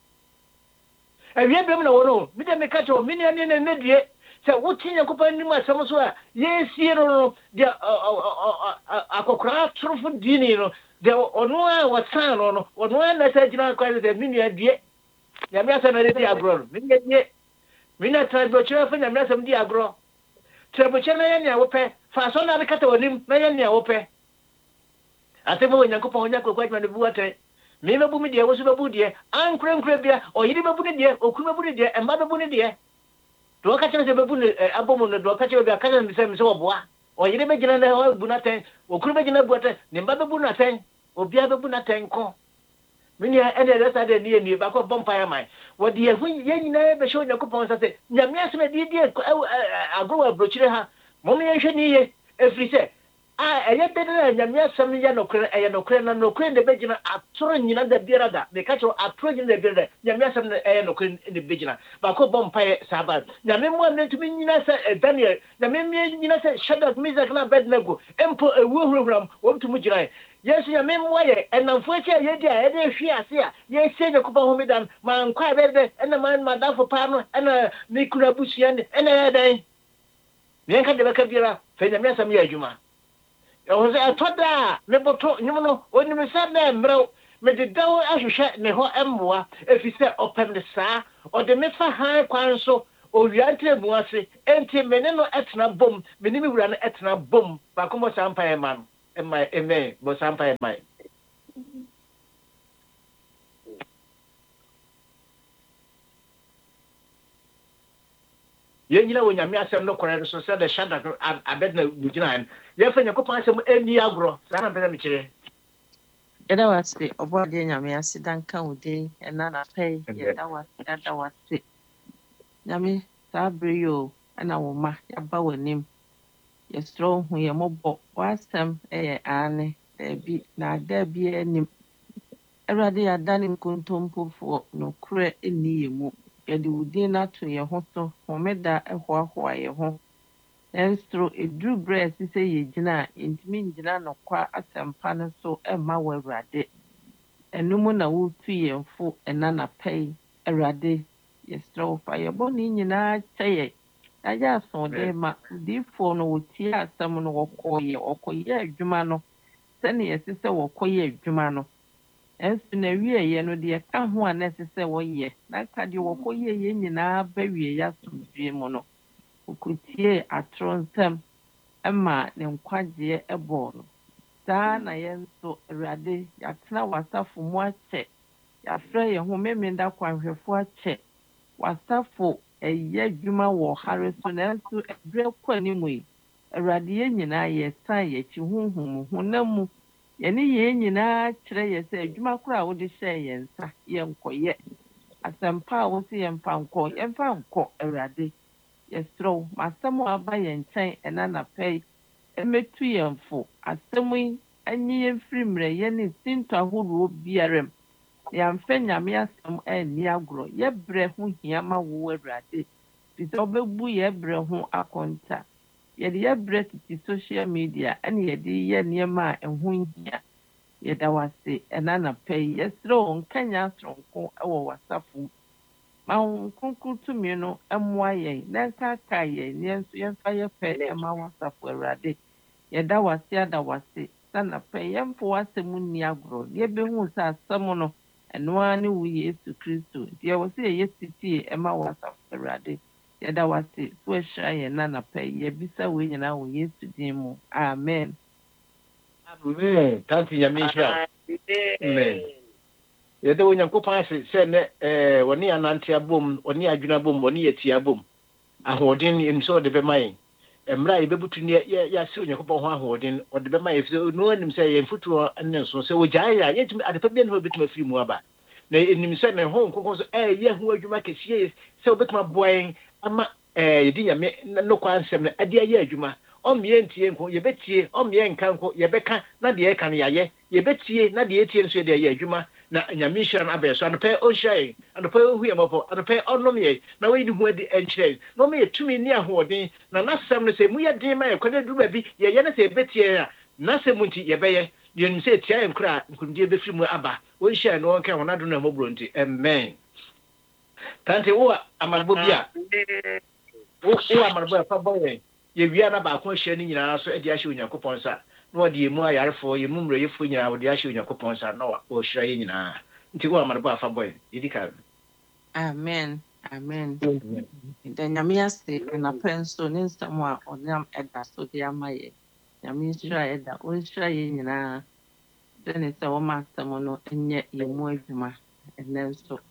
ewie bem na wono mi de me kacho minua ne ne die se wutinya kupa ni ma samu so a yesie no de akokra trufu dini no de ono a watan no no ono na ta jina kwa de minua die ya mi asa na de agro minua die minua trabo chira fa na mi asa di agro trabo chira na ya nya wo pe fa so na de kata onim na ya nya wo pe atemo onyankopon onyako kwa twa ne buate me mebu mi de wo so bebu de ankre nkre bia oyiri bebu ne de oku bebu ne de emba bebu ne de do ka kire se bebu ne abomu ne do ka kire bia ka ne se me se oboa oyiri be gina na o bu na ten oku be gina buate ne mba bebu na ten obia bebu na ten ko mini ene resa de ni ni ba ko bompa ya mai wo de hu ye nyina be sho onyankopon sa se nyame aseme de de agro abrochire ha mo me hwe ni ye efri se ah eye bedena nyame asem ya nokre eye nokre na nokre de begina atoro nyina da biara me ka cho atoro nyina da biara nyame asem na eye nokre de begina ba ko bompa ye saba nyame mo na tumi nyina se Daniel nyame me nyina se Shadrach Meshach na Abednego empo ewu hurhuram wo tumi giran yesu nyame mo ye enamfo che ye dia ye de hwi ase a ye se ne kopa homedan man kwa bede ena man madafo pa no ena mi kura busuan ena ya dan me ka de beka biara fe nyame asem ya adwuma was a toda, Leboto, you know, when you said them, bro, made the dough as you shut the whole emwa, if you said open the sa, or the mefa high council, or the anti moise, anti meneno etna boom, minimi ran etna boom, Bakumo Sampire man, and my eme, but Sampire my. Yen you know when you asem no correct so said the shanda I bet no bugina. Ye fa nyako pa asem eni agro. Sa na pese me kire. Yɛda wase ɔbɔde nyame ase danka wo din ɛna napɛ yɛda wase yɛda wase nyame saa bere yi o ɛna wo ma yɛaba w'anim yɛsrɛ wo hu yɛ mmɔbɔ w'asɛm ɛyɛ aane daabi na ada bi anim Awurade yɛada ne nkontompofoɔ nokorɛ nni yɛ mu yɛde wo din no ato yɛn ho so homeda ɛhoahoa yɛn ho nanso ɛduru berɛ a ɛsɛ sɛ yɛgyina a yɛntumi ngyina nokwa asɛmpa no so ɛmma wo Awurade ɛno mu na wotu yɛn fo ɛna napɛ yi Awurade yɛsrɛ wo fa yɛ bɔne nyinaa kyɛ yɛ na yɛ asoɔden ma odiyifoɔ no wɔtie asɛm no wɔkɔɔyɛ wɔkɔyɛ adwuma no sɛnea ɛsɛ sɛ wɔkɔyɛ adwuma no ɛnso na wieɛ no deɛ ɛka ho a na ɛsɛ sɛ wɔyɛ na ka deɛ wɔkɔyɛ yɛ nyinaa ba wie yɛ asomdwie mu no wɔkɔtie atoro nsɛm ɛma ne nkwagyeɛ ɛbɔɔ no saa na yɛn nso Awurade yɛatena w'asafo mu akyɛ yɛafrɛ yɛn ho memenda kwanhwɛfo akyɛ w'asafo ɛyɛ adwuma wɔ hare so nanso ɛberɛ kɔ anim yi Awurade yɛn nyinaa yɛsan yɛkyi honhom honam mu yɛne yɛn nyinaa kyerɛ yɛ sɛ adwuma koro a wode hyɛɛ yɛn nsa yɛnkɔyɛ asɛmpa a wo sɛ yɛmfa nkɔ yɛmfa nkɔ Awurade yɛserɛ wo ma asɛm a aba yɛn nkyɛn ɛna anapɛ yi ɛmɛtu yɛn fo asɛm yi ɛnye yɛn firi mmerɛyɛ ne sinto ahoroɔ biara mu yɛamfa nyame asɛm anni agorɔ yɛbrɛ ho hia ma wo Awurade firi sɛ wobɛbu yɛbrɛ ho akɔnta yɛde yɛbrɛ titi social media ɛne yɛde yɛ nneɛma a ɛho nhia yɛda wase ɛna anapɛ yi yɛserɛ wo nkanya soronko ɛwɔ w'asafo mu ma wo kronkron tumi no ɛmmoa yɛn na nkaka yɛn ne yɛn nso yɛmfa yɛpɛ ɛma w'asafo Awurade yɛda wase ada wase sa anapɛ yi yɛmfa w'asɛm nni agorɔ na yɛbɛhu sɛ asɛm no ɛno ara ne wo Yesu Kristo deɛ wɔ sɛ yɛyɛ titie ɛma w'asafo Awurade yɛda wase so ahyira yɛn na anapɛ yi yɛbisa wei nyinaa wɔ Yesu din mu amen. Amen. Tanti nyamisha. Amen. Yɛde wo Nyankopɔn ase sɛ ne eh wɔne anante abom wɔne adwuna bom wɔne yɛti abom ahoɔden nso de bɛma yɛn mmra yɛbɛbutu ne yɛase Nyankopɔn ho ahoɔden ɔde bɛma yɛn fɛ no anim sɛ yɛn futuo ne nso sɛ wɔgyae a yɛntumi adepa bia ne bɛtuma firi mu aba na enim sɛ ne ho nkokon so eh yɛ ho adwuma kɛseɛ sɛ wɔbɛtuma boa yɛn ama eh yɛdi nyame no kwa nsɛm no ade ayɛ adwuma ɔmmie ntie nko yɛbɛtie ɔmmie nka nko yɛbɛka na deɛ ɛka no yɛayɛ yɛbɛtie na deɛ ɛtie nso deɛ yɛ adwuma na nyame hyira no abɛɛ so anɔpɛ ɔnhyira yɛn anɔpɛ ɔhu yɛ mmɔbɔ anɔpɛ ɔnom yɛn na wɔyi ne ho adi ɛnkyerɛ na ɔma yɛ tumi ne ahoɔden na n'asɛm no sɛ mu yɛ den ma yɛ kwan aduru baabi yɛyɛ no sɛ yɛbɛtie a n'asɛm mu nti yɛbɛyɛ yɛnim sɛ ɛtia yɛn kora a nkonimdie bɛfiri mu aba ɔnhyira yɛn na wɔnka wɔn adom na mmɔborɔ nti amen tante wo a amanbɔ bi a wo amanbɔ a fa bɔ yɛn yɛwia na baako ahyia no nyinaa so adi ahyɛ Onyankopɔn nsa na wɔde yɛmu ayarefoɔ yɛmu mmerɛyɛfoɔ nyinaa wɔde ahyɛ Onyankopɔn nsa na wɔhyira yɛ nyinaa nti wo amanbɔ afa bɔ yɛn yɛdi ka amen amen da nyame ase anapɛ nso ne nsɛm a ɔnam ɛda so de ama yɛ nyame nhyira ɛda ɔnhyira yɛ nyinaa sɛne sɛ wɔma asɛm no nyɛ yɛn mu adwuma ɛnɛ nso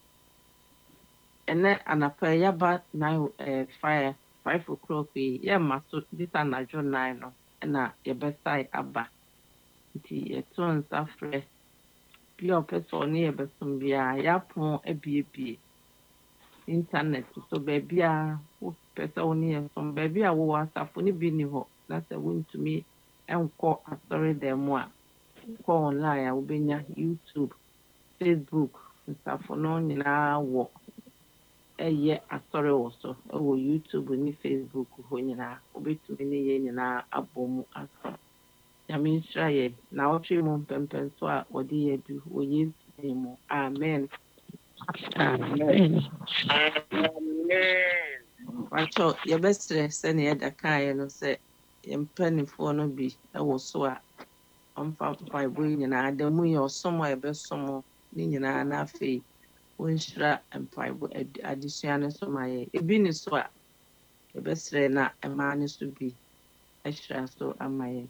ɛnɛ anapɛ yɛaba nine eh, fire five o'clock yi yɛmma so de sa anadwo nine no ɛna yɛbɛsae aba nti yɛto nsa frɛ bi a ɔpɛ sɛ ɔne yɛbɛsom biara yɛapon abiebie internet so baabi a wopɛ sɛ wo ne yɛsom baabi a wowɔ asafo no bi ni hɔ na sɛ wontumi nkɔ asɔredan mu a kɔ online a wobɛnya YouTube Facebook nsafo no nyinaa wɔ ɛyɛ asɔre wɔ so ɛwɔ YouTube ne Facebook hɔ nyinaa wobɛtumi ne yɛ nyinaa abɔ mu asɔ nyame nhyira yɛ na ɔtwe mu mpɛmpɛ nso a wɔde yɛ bi wɔ Yesu din mu amen amen wakyɛ yɛbɛsrɛ sɛnea yɛda kaeɛ no sɛ mpanimfoɔ no bi wɔ so a ɔmfa mpaebɔ yi nyinaa da mu yɛ ɔsom a yɛbɛsom ne nyinaa na afei wɔnhyira mpaebɔ ad- adesua no so ma yɛ. Ebi ne so a yɛbɛsrɛ na mmaa no so bi ahyira so ama yɛ.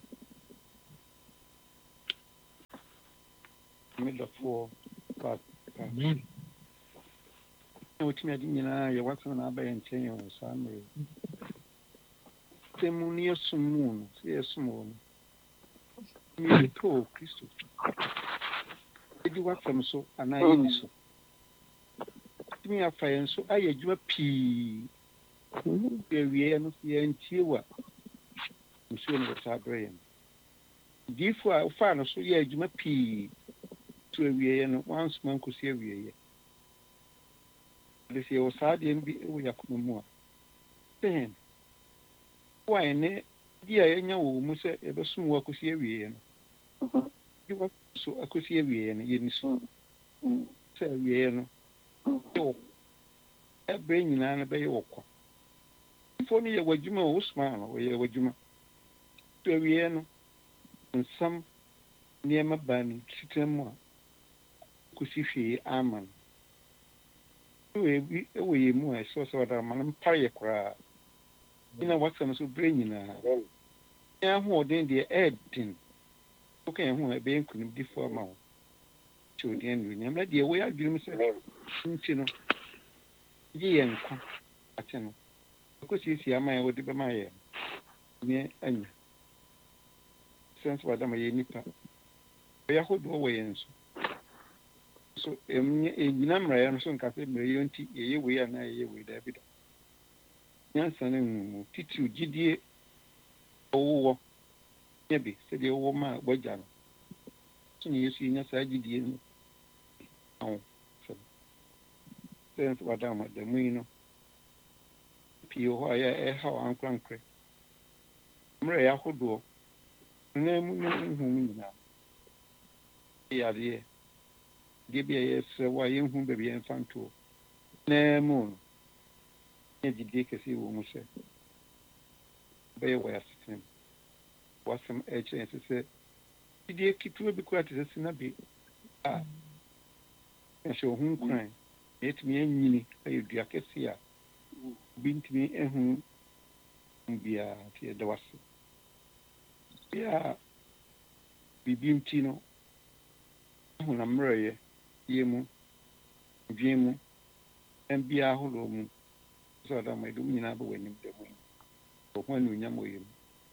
Medafoɔ pa pa. Na wotumi ade nyinaa yɛ wasɛm na aba yɛ nkyɛn yɛ wɔ saa mmerɛ yi. Sɛ mu ne yɛsom mu no, sɛ yɛsom wɔ no. Meyɛtɔ wɔ Kristo. Ɛdi wasɛm so anaa yɛni so. Tumi afa yɛn so ayɛ adwuma pii. Yɛwieɛ no yɛntie wɔ a nsuo no wɔsa abrɛ yɛn. Diifo a wofaa no so yɛ adwuma pii. To awieɛ no wansoma nkɔsi awieɛ. Ɛde sɛ yɛwɔ saa deɛ no bi wɔ yɛakoma mu a sɛn woayɛ ne di a yɛanya wɔ mu sɛ yɛbɛsom wɔ akɔsi awieɛ no di wa so akɔsi awieɛ no yɛni so sɛ awieɛ no yɛwɔ ɛberɛ nyinaa no bɛyɛ wɔ kwa mfo no yɛ w'adwuma a wosoma no wɔyɛ w'adwuma to awieɛ no nsam nneɛma baa ne titɛ mu a kɔsi hwee ama no ɛwɔ yɛ mu a ɛsɛ sɛ ɔda ma no mpare yɛ koraa ɛna wasɛm so berɛ nyinaa yɛn ahoɔden deɛ ɛɛden woka yɛn ho a ɛbɛyɛ nkonimdifoɔ ama wo kyɛ odi anuonyam na deɛ wɔyɛ adwene mu sɛ nti no gye yɛn nkwa ate no ɛkɔsiesie ama yɛ wɔde bɛma yɛ ne anya sɛ nso wada ma yɛ nnipa ɔyɛ ahodoɔ wɔ yɛn so so ɛnyina mmerɛ no so nka sɛ mmerɛ yɛ nti yɛyɛ wei anaa yɛyɛ wei daabi da nyansa no nnumu titiw gyidie ɔwowɔ nya bi sɛdeɛ wowɔ ma wagya no so ne yɛsu yɛnya saa gyidie no awo sɛ sɛ nso wada ma da mu yi no pii wɔ hɔ a yɛ ɛhaw ankorankorɛ mmerɛ yɛ ahodoɔ na mu no nhu mu nyinaa ɛyɛ adeɛ deɛ bi a yɛsrɛ wɔ a yɛnhu baabi yɛmfa ntoɔ na mu no nyɛ gyidie kɛse wɔ mu sɛ bɛyɛ wɔ asetena mu wasɛm ɛkyerɛ yɛn sɛ sɛ gyidie ketewa bi koraa te sɛ sina bi a ɛhyɛ wo ho nkuran na yɛtumi anyini ayɛ dua kɛse a obi ntumi ahu mu biara nti yɛda wase bia biribi nti no ahonam mmerɛyɛ yɛ mu dwen mu ɛn biara ahodoɔ mu sɛ ɔda ma ɛdom nyinaa bɛwɔ anim da mu yi ɔho anuonyam wɔ yɛ mu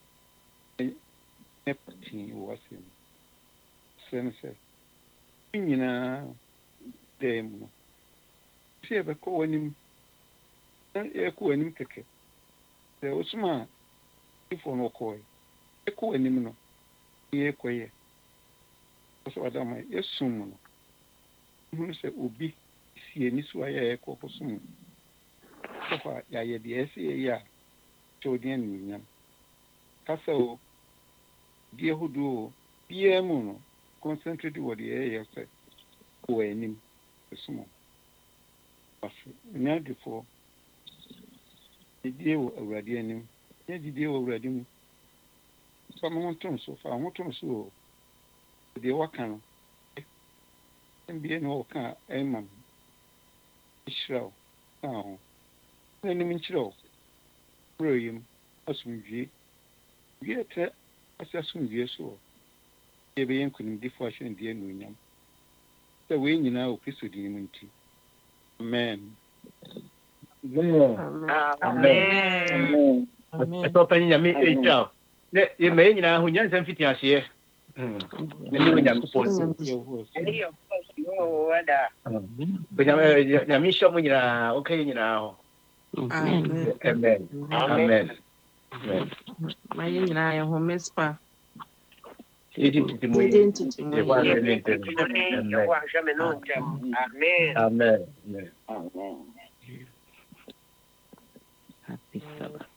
ɛ pii wɔ wase mu sɛ no sɛ ne nyinaa daa mu no sɛ yɛbɛkɔ w'anim na yɛkɔ w'anim kɛkɛ sɛ wosom a ifoɔ no wɔkɔɛ yɛkɔ w'anim no yɛkɔyɛ sɛ ɔda ma yɛsom mu no hunu sɛ obi sie ni so a yɛ ɛkɔ kɔsom sɛ hɔ a yɛayɛ deɛ ɛsɛ yɛyɛ a kyɛ ɔde anuonyam kasa o die ahodoɔ o biara mu no concentrate wɔ deɛ ɛyɛ sɛ wɔ anim ɛsom ase nya adefoɔ gyidie wɔ awurade anim nya gyidie wɔ awurade mu fa mo ho tom so fa ho tom so o deɛ waka no mbie na ɔka ɛma no ɛhyira wo kaa ho na anim nkyerɛ wo mmerɛ yɛ mu asomdwie wie trɛ ase asomdwie so wɔ yɛbɛyɛ nkonimdifoɔ ahyɛ no deɛ anuonyam sɛ wei nyinaa wɔ kristo din mu nti amen amen ɛtɔ panyin nyame ɛtwa ne yɛma yɛ nyinaa ho nyansa mfiti aseɛ nyame hyɛ mo nyinaa woka yɛ nyinaa ho amen amen ma yɛ nyinaa yɛ ho mespa yɛdi ntiti mu yi yɛkɔ asɛ ne ntɛm amen amen Happy Sabbath.